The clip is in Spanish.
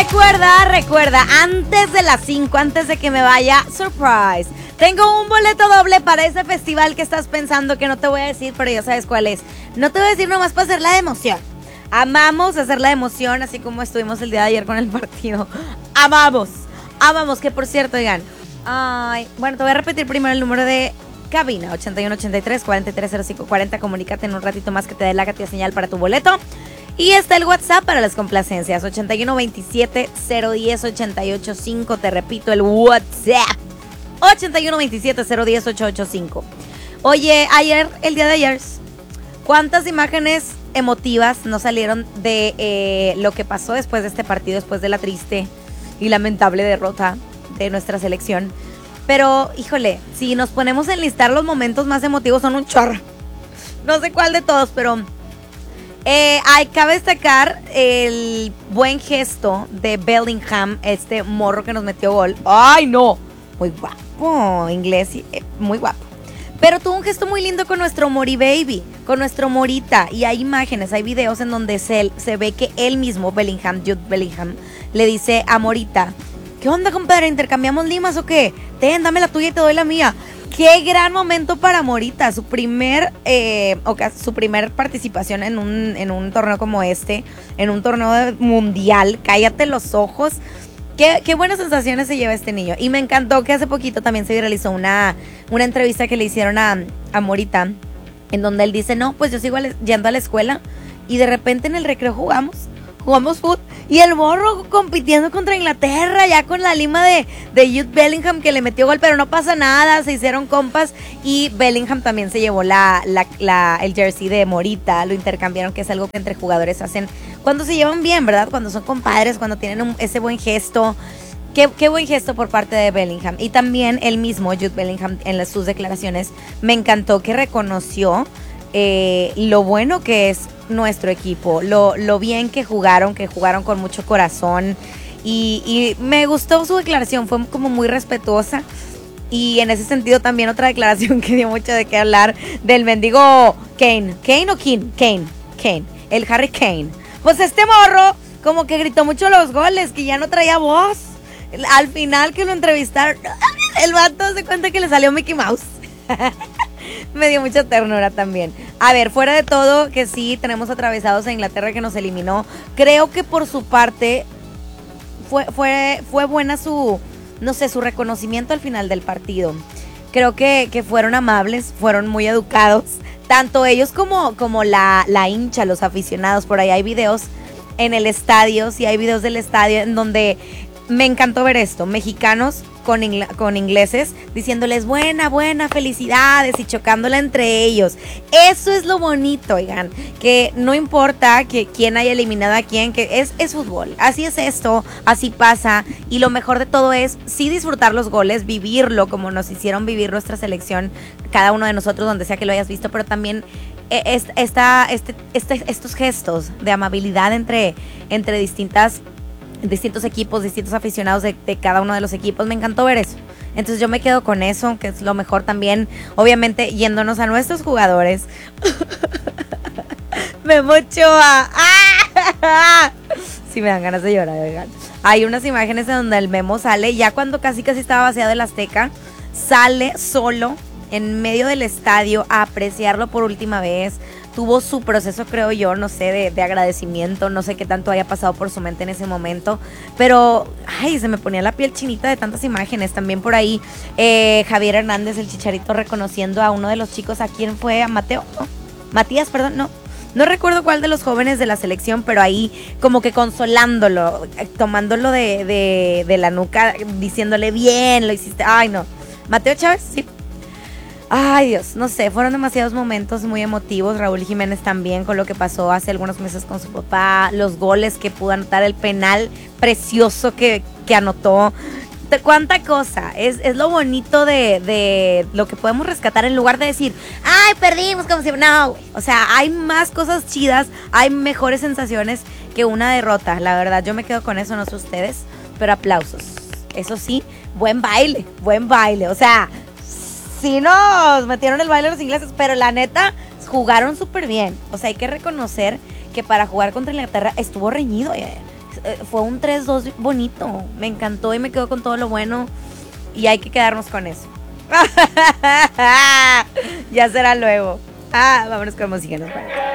Recuerda, antes de las 5, antes de que me vaya, surprise. Tengo un boleto doble para ese festival que estás pensando que no te voy a decir, pero ya sabes cuál es. No te voy a decir nomás para hacer la de emoción. Amamos hacer la de emoción, así como estuvimos el día de ayer con el partido. Amamos, que por cierto, oigan. Bueno, te voy a repetir primero el número de cabina, 8183-430540. Comunícate en un ratito más que te dé la gatilla señal para tu boleto. Y está el WhatsApp para las complacencias, 8127-010-885. Te repito, el WhatsApp, 8127-010-885. Oye, el día de ayer, ¿cuántas imágenes emotivas nos salieron de lo que pasó después de este partido, después de la triste y lamentable derrota de nuestra selección? Pero, híjole, si nos ponemos a enlistar los momentos más emotivos, son un chorro. No sé cuál de todos, pero cabe destacar el buen gesto de Bellingham, este morro que nos metió gol. ¡Ay, no! Muy guapo, inglés, muy guapo. Pero tuvo un gesto muy lindo con nuestro Mori Baby, con nuestro Morita. Y hay imágenes, hay videos en donde se ve que él mismo, Jude Bellingham, le dice a Morita: ¿qué onda, compadre? ¿Intercambiamos limas o qué? Dame la tuya y te doy la mía. Qué gran momento para Morita, su primer participación en un torneo como este, en un torneo mundial. Cállate los ojos. Qué buenas sensaciones se lleva este niño. Y me encantó que hace poquito también se viralizó una entrevista que le hicieron a Morita, en donde él dice: no, pues yo sigo yendo a la escuela y de repente en el recreo jugamos fútbol. Y el morro compitiendo contra Inglaterra, ya con la lima de Jude Bellingham, que le metió gol, pero no pasa nada, se hicieron compas. Y Bellingham también se llevó el jersey de Morita, lo intercambiaron, que es algo que entre jugadores hacen cuando se llevan bien, ¿verdad? Cuando son compadres, cuando tienen ese buen gesto. Qué buen gesto por parte de Bellingham. Y también él mismo, Jude Bellingham, en sus declaraciones, me encantó que reconoció lo bueno que es nuestro equipo, lo bien que jugaron con mucho corazón, y me gustó su declaración, fue como muy respetuosa. Y en ese sentido también otra declaración que dio mucho de qué hablar, del mendigo Kane, el Harry Kane. Pues este morro como que gritó mucho los goles, que ya no traía voz. Al final que lo entrevistaron, el vato se cuenta que le salió Mickey Mouse. Me dio mucha ternura también. A ver, fuera de todo, que sí, tenemos atravesados a Inglaterra, que nos eliminó. Creo que por su parte fue buena su reconocimiento al final del partido. Creo que fueron amables, fueron muy educados. Tanto ellos como la hincha, los aficionados. Por ahí hay videos en el estadio, sí hay videos del estadio en donde me encantó ver esto. Mexicanos con ingleses diciéndoles buena, felicidades, y chocándola entre ellos. Eso es lo bonito, oigan, que no importa que quién haya eliminado a quién, que es fútbol, así es esto, así pasa. Y lo mejor de todo es sí disfrutar los goles, vivirlo como nos hicieron vivir nuestra selección, cada uno de nosotros, donde sea que lo hayas visto, pero también estos gestos de amabilidad entre distintos equipos, distintos aficionados de cada uno de los equipos. Me encantó ver eso. Entonces yo me quedo con eso, que es lo mejor también. Obviamente yéndonos a nuestros jugadores. Memo Ochoa. Sí, me dan ganas de llorar, oigan. Hay unas imágenes en donde el Memo sale, ya cuando casi estaba vaciado el Azteca, sale solo en medio del estadio a apreciarlo por última vez. Tuvo su proceso, creo yo, no sé, de agradecimiento, no sé qué tanto haya pasado por su mente en ese momento, pero, se me ponía la piel chinita de tantas imágenes. También por ahí, Javier Hernández, el Chicharito, reconociendo a uno de los chicos. ¿A quién fue? ¿A Matías, perdón, no recuerdo cuál de los jóvenes de la selección, pero ahí como que consolándolo, tomándolo de la nuca, diciéndole bien, lo hiciste. Mateo Chávez, sí. Ay, Dios, no sé, fueron demasiados momentos muy emotivos. Raúl Jiménez también, con lo que pasó hace algunos meses con su papá, los goles que pudo anotar, el penal precioso que anotó. Cuánta cosa, es lo bonito de lo que podemos rescatar, en lugar de decir, perdimos, como si... No, o sea, hay más cosas chidas, hay mejores sensaciones que una derrota. La verdad, yo me quedo con eso, no sé ustedes, pero aplausos. Eso sí, buen baile, o sea... Sí nos metieron el baile los ingleses, pero la neta jugaron súper bien. O sea, hay que reconocer que para jugar contra Inglaterra estuvo reñido. fue un 3-2 bonito. Me encantó y me quedo con todo lo bueno. Y hay que quedarnos con eso. Ya será luego. Vámonos con música.